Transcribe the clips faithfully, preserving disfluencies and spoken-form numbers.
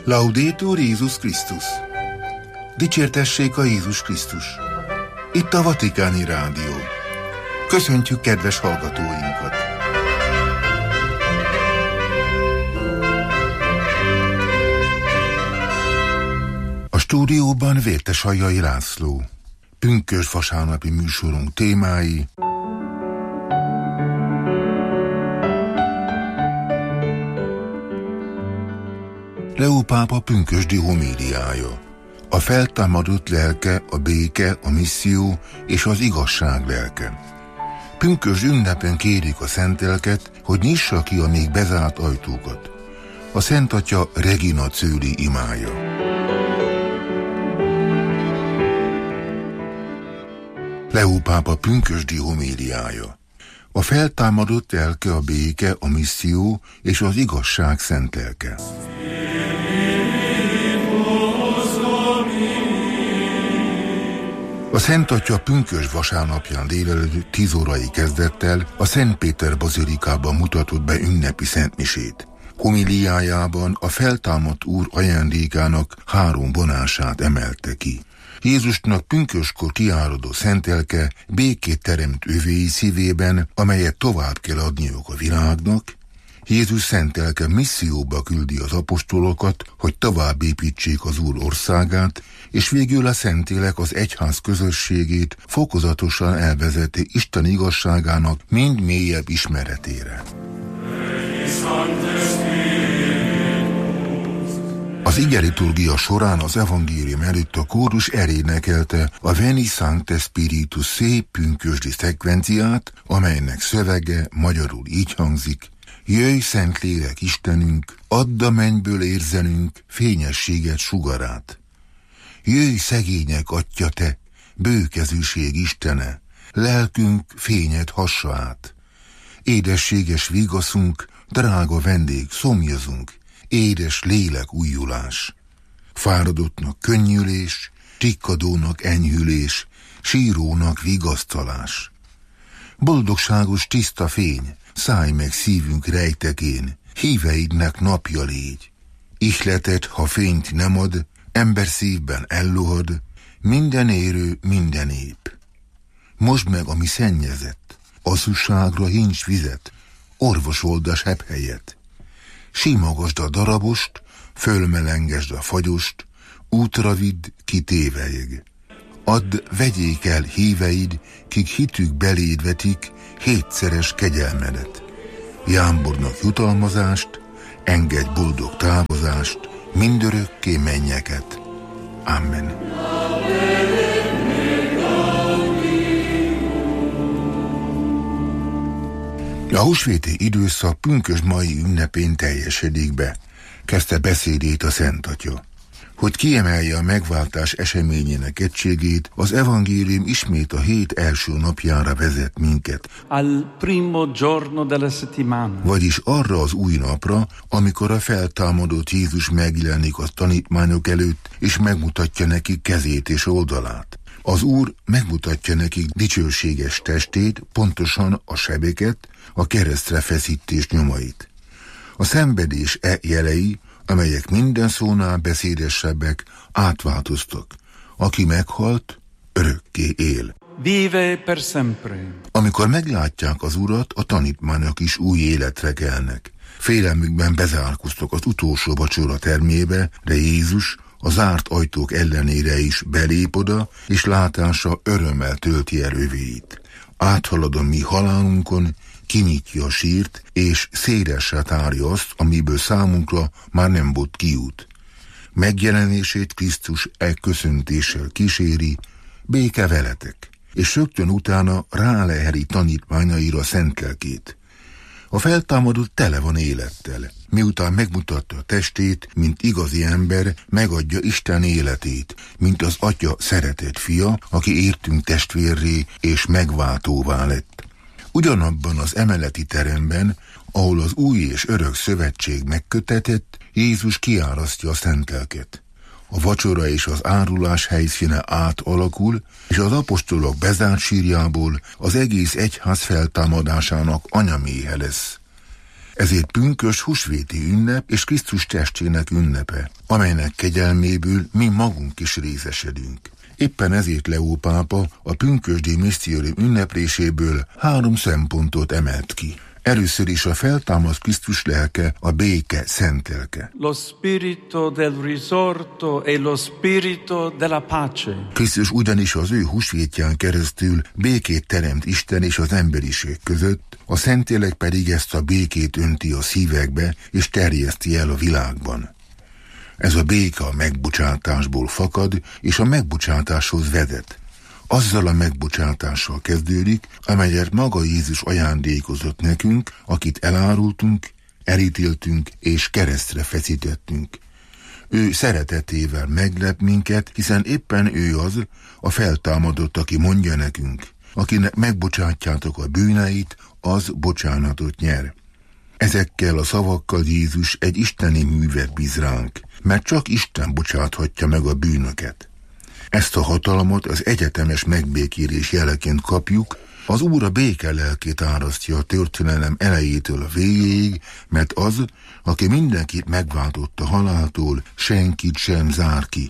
Laudetur Jézus Krisztus! Dicsértessék a Jézus Krisztus! Itt a Vatikáni Rádió. Köszöntjük kedves hallgatóinkat! A stúdióban Vértesajjai László. Pünkösd vasárnapi műsorunk témái: Leó pápa pünkösdi homéliája. A feltámadott lelke, a béke, a misszió és az igazság lelke. Pünkösd ünnepen kérik a Szentlelket, hogy nyissa ki a még bezárt ajtókat. A Szent Atya Regina Coeli imája. Leó pápa pünkösdi homéliája. A feltámadott lelke, a béke, a misszió és az igazság szent lelke. A Szent Atya pünkösd vasárnapján délelőtt tíz órai kezdettel a Szent Péter bazilikában mutatott be ünnepi szentmisét. Homiliájában a feltámadt Úr ajándékának három vonását emelte ki. Jézusnak pünkösdkor kiáradó szent lelke békét teremt övéi szívében, amelyet tovább kell adniuk a világnak. Jézus szent lelke misszióba küldi az apostolokat, hogy tovább építsék az Úr országát, és végül a Szentlélek az egyház közösségét fokozatosan elvezeti Isten igazságának mind mélyebb ismeretére. Az ige liturgia során az evangélium előtt a kórus elénekelte a Veni Sancte Spiritus szép pünkösdi szekvenciát, amelynek szövege magyarul így hangzik: Jöjj, Szentlélek Istenünk, add a mennyből érzenünk fényességet sugarát. Jöjj, szegények Atya te, bőkezűség Istene, lelkünk fényed hassa át. Édességes vigaszunk, drága vendég, szomjazunk, édes lélek újulás. Fáradottnak könnyülés, tikkadónak enyhülés, sírónak vigasztalás. Boldogságos tiszta fény, szállj meg szívünk rejtekén, híveidnek napja légy. Ihletet, ha fényt nem ad, ember szívben ellohad, minden érő, minden ép. Mosd meg, ami szennyezett, asszusságra hincs vizet, orvosold a sebb helyet. Simogasd a darabost, fölmelengesd a fagyost, útra vidd, ki tévelyeg. Add, vegyék el híveid, kik hitük beléd vetik, hétszeres kegyelmedet. Jámbornak jutalmazást, engedj boldog távozást, mindörökké mennyeket. Amen. A húsvéti időszak pünkösd mai ünnepén teljesedik be, kezdte beszédét a Szent Atya. Hogy kiemelje a megváltás eseményének egységét, az evangélium ismét a hét első napjára vezet minket. Al primo giorno della settimana. Vagyis arra az új napra, amikor a feltámadott Jézus megjelenik a tanítványok előtt, és megmutatja nekik kezét és oldalát. Az Úr megmutatja nekik dicsőséges testét, pontosan a sebeket, a keresztre feszítés nyomait. A szenvedés e jelei, amelyek minden szónál beszédesebbek, átváltoztak. Aki meghalt, örökké él. Vive per sempre. Amikor meglátják az Urat, a tanítványok is új életre kelnek. Félelmükben bezárkoztak az utolsó vacsora termébe, de Jézus a zárt ajtók ellenére is belép oda, és látása örömmel tölti el övéit. Áthalad a mi halálunkon, kinyitja a sírt, és szélessé tárja azt, amiből számunkra már nem volt kiút. Megjelenését Krisztus e köszöntéssel kíséri: béke veletek, és rögtön utána ráleheli tanítványaira szent lelkét. A feltámadott tele van élettel. Miután megmutatta a testét, mint igazi ember, megadja Isten életét, mint az Atya szeretett fia, aki értünk testvérré és megváltóvá lett. Ugyanabban az emeleti teremben, ahol az új és örök szövetség megkötetett, Jézus kiárasztja a szent lelket. A vacsora és az árulás helyszíne átalakul, és az apostolok bezárt sírjából az egész egyház feltámadásának anyaméhe lesz. Ezért pünkösd húsvéti ünnep és Krisztus testének ünnepe, amelynek kegyelméből mi magunk is részesedünk. Éppen ezért Leó pápa a pünkösdi misztiorium ünnepléséből három szempontot emelt ki. Először is a feltámadt Krisztus lelke, a béke szentelke. Lo spirito del risorto e lo spirito della pace. Krisztus ugyanis az ő húsvétján keresztül békét teremt Isten és az emberiség között, a Szentlélek pedig ezt a békét önti a szívekbe és terjeszti el a világban. Ez a béke a megbocsátásból fakad, és a megbocsátáshoz vezet. Azzal a megbocsátással kezdődik, amelyet maga Jézus ajándékozott nekünk, akit elárultunk, elítéltünk és keresztre feszítettünk. Ő szeretetével meglep minket, hiszen éppen ő az, a feltámadott, aki mondja nekünk, akinek megbocsátjátok a bűneit, az bocsánatot nyer. Ezekkel a szavakkal Jézus egy isteni művet bíz ránk, mert csak Isten bocsáthatja meg a bűnöket. Ezt a hatalmat az egyetemes megbékélés jeleként kapjuk, az Úr a béke lelkét árasztja a történelem elejétől a végéig, mert az, aki mindenkit megváltott a haláltól, senkit sem zár ki.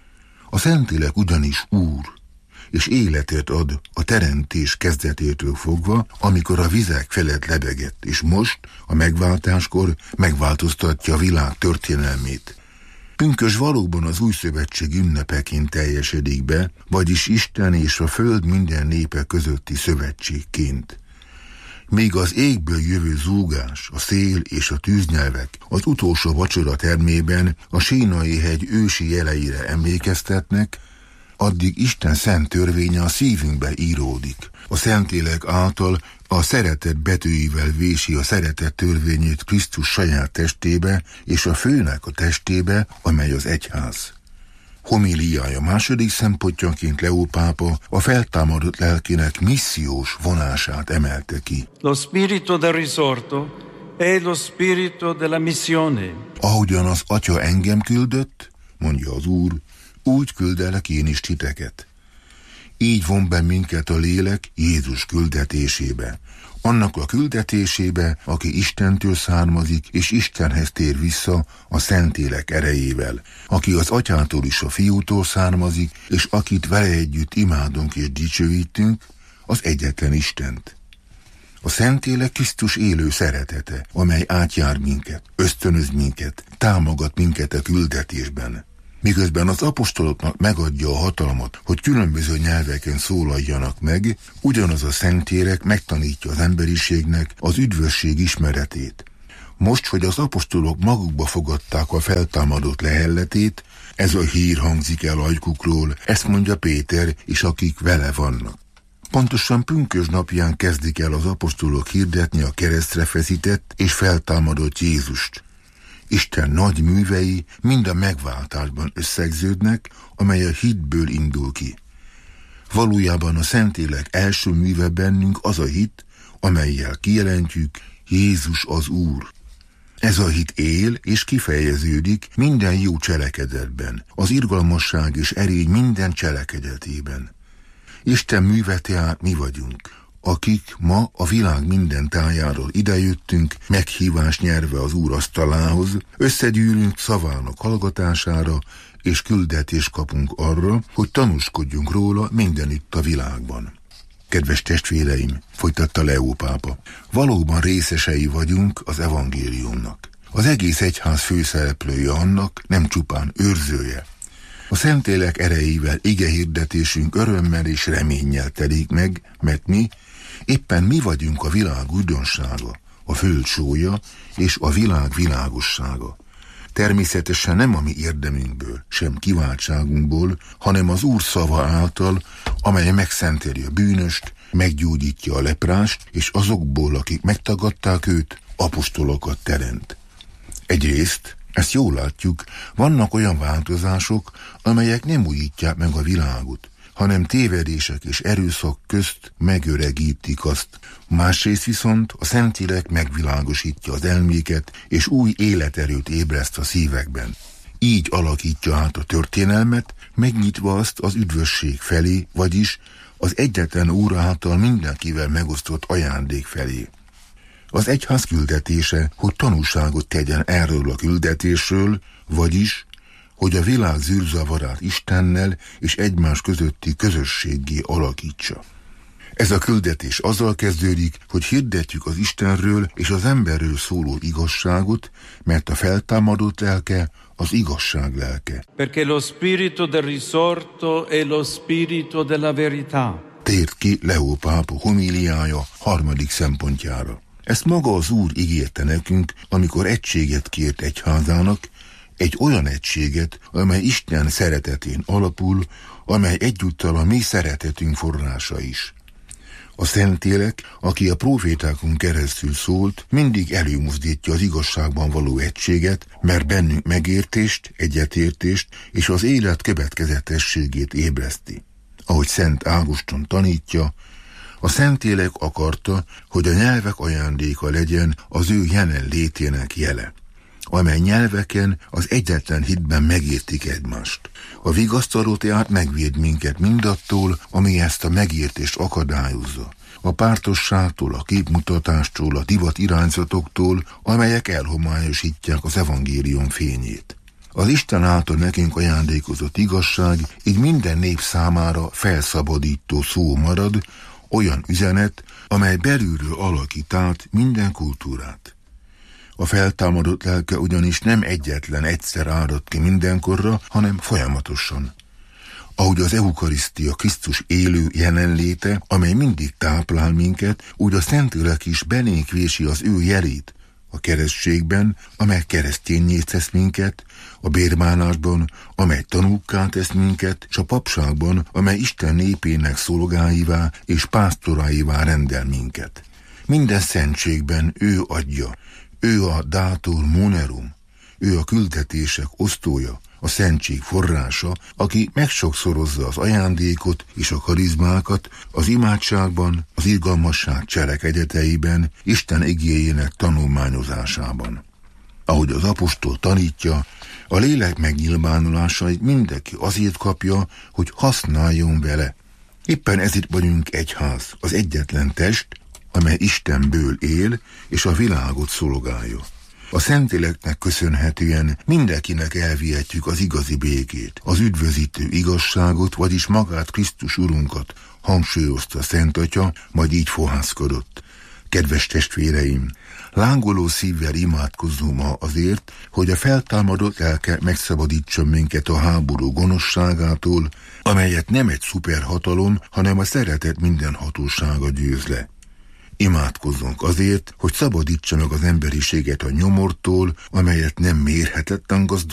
A Szentlélek ugyanis Úr, és életet ad a teremtés kezdetétől fogva, amikor a vizek felett lebegett, és most, a megváltáskor megváltoztatja a világ történelmét. Pünkösd valóban az új szövetség ünnepeként teljesedik be, vagyis Isten és a föld minden népe közötti szövetségként. Még az égből jövő zúgás, a szél és a tűznyelvek az utolsó vacsora termében a Sínai hegy ősi jeleire emlékeztetnek, addig Isten szent törvénye a szívünkbe íródik. A Szentlélek által a szeretet betűivel vési a szeretet törvényét Krisztus saját testébe és a főnek a testébe, amely az egyház. Homiliája második szempontjaként Leó pápa a feltámadott lelkének missziós vonását emelte ki. Lo spirito del risorto è lo spirito della missione. Ahogyan az Atya engem küldött, mondja az Úr, úgy küldelek én is titeket. Így von be minket a lélek Jézus küldetésébe. Annak a küldetésébe, aki Istentől származik, és Istenhez tér vissza a Szentlélek erejével, aki az Atyától is a Fiútól származik, és akit vele együtt imádunk és dicsőítünk, az egyetlen Istent. A Szentlélek Krisztus élő szeretete, amely átjár minket, ösztönöz minket, támogat minket a küldetésben. Miközben az apostoloknak megadja a hatalmat, hogy különböző nyelveken szólaljanak meg, ugyanaz a Szentlélek megtanítja az emberiségnek az üdvösség ismeretét. Most, hogy az apostolok magukba fogadták a feltámadott lehelletét, ez a hír hangzik el ajkukról, ezt mondja Péter és akik vele vannak. Pontosan pünkösd napján kezdik el az apostolok hirdetni a keresztre feszített és feltámadott Jézust. Isten nagy művei mind a megváltásban összegződnek, amely a hitből indul ki. Valójában a Szentlélek első műve bennünk az a hit, amellyel kijelentjük, Jézus az Úr. Ez a hit él és kifejeződik minden jó cselekedetben, az irgalmasság és erény minden cselekedetében. Isten műve tehát mi vagyunk, akik ma a világ minden tájáról idejöttünk, meghívást nyerve az Úr asztalához, összegyűlünk szavának hallgatására, és küldetést kapunk arra, hogy tanúskodjunk róla mindenütt a világban. Kedves testvéreim, folytatta Leó pápa, valóban részesei vagyunk az evangéliumnak. Az egész egyház főszereplője annak, nem csupán őrzője. A Szentlélek erejével igehirdetésünk örömmel és reménnyel telik meg, mert mi, éppen mi vagyunk a világ újdonsága, a föld sója és a világ világossága. Természetesen nem a mi érdemünkből, sem kiváltságunkból, hanem az Úr szava által, amely megszenteli a bűnöst, meggyógyítja a leprást, és azokból, akik megtagadták őt, apostolokat teremt. Egyrészt, ezt jól látjuk, vannak olyan változások, amelyek nem újítják meg a világot, hanem tévedések és erőszak közt megöregítik azt. Másrészt viszont a Szentlélek megvilágosítja az elméket, és új életerőt ébreszt a szívekben. Így alakítja át a történelmet, megnyitva azt az üdvösség felé, vagyis az egyetlen Úr által mindenkivel megosztott ajándék felé. Az egyház küldetése, hogy tanúságot tegyen erről a küldetésről, vagyis, hogy a világ zűrzavarát Istennel és egymás közötti közösséggé alakítsa. Ez a küldetés azzal kezdődik, hogy hirdetjük az Istenről és az emberről szóló igazságot, mert a feltámadott lelke az igazság lelke. Perché lo spirito del risorto è lo spirito della verità. Tért ki Leó pápa homíliája harmadik szempontjára. Ezt maga az Úr ígérte nekünk, amikor egységet kért egyházának, egy olyan egységet, amely Isten szeretetén alapul, amely egyúttal a mi szeretetünk forrása is. A Szentlélek, aki a prófétákon keresztül szólt, mindig előmozdítja az igazságban való egységet, mert bennünk megértést, egyetértést és az élet következetességét ébreszti. Ahogy Szent Ágoston tanítja, a Szentlélek akarta, hogy a nyelvek ajándéka legyen az ő jelenlétének jele, amely nyelveken az egyetlen hitben megértik egymást. A vigasztaló tehát megvéd minket mindattól, ami ezt a megértést akadályozza. A pártosságtól, a képmutatástól, a divat irányzatoktól, amelyek elhomályosítják az evangélium fényét. Az Isten által nekünk ajándékozott igazság így minden nép számára felszabadító szó marad, olyan üzenet, amely belülről alakít át minden kultúrát. A feltámadott lelke ugyanis nem egyetlen egyszer árad ki mindenkorra, hanem folyamatosan. Ahogy az eukarisztia Krisztus élő jelenléte, amely mindig táplál minket, úgy a Szentlélek is belénk vési az ő jelét, a keresztségben, amely keresztényé tesz minket, a bérmálásban, amely tanúkká tesz minket, és a papságban, amely Isten népének szolgáivá és pásztoráivá rendel minket. Minden szentségben ő adja, ő a dátur monerum, ő a küldetések osztója, a szentség forrása, aki megsokszorozza az ajándékot és a karizmákat az imádságban, az irgalmasság cselekedeteiben, Isten igéjének tanulmányozásában. Ahogy az apostol tanítja, a lélek megnyilvánulásait mindenki azért kapja, hogy használjon vele. Éppen ezért vagyunk egyház, az egyetlen test, amely Istenből él és a világot szolgálja. A Szentléleknek köszönhetően mindenkinek elvihetjük az igazi békét, az üdvözítő igazságot, vagyis magát Krisztus Urunkat, hangsúlyozta Szent Atya, majd így fohászkodott. Kedves testvéreim, lángoló szívvel imádkozzunk ma azért, hogy a feltámadott lelke megszabadítson minket a háború gonoszságától, amelyet nem egy szuperhatalom, hanem a szeretet minden hatósága győz le. Imádkozzunk azért, hogy szabadítsa meg az emberiséget a nyomortól, amelyet nem mérhetetlen gazdaság,